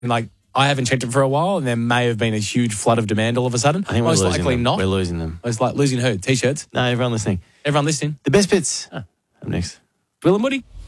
Like, I haven't checked it for a while, and there may have been a huge flood of demand all of a sudden. I think Most we're losing likely them. not. We're losing them. It's like losing who? T-shirts? No, everyone listening. Everyone listening? The best bits. Up next. Will and Woody.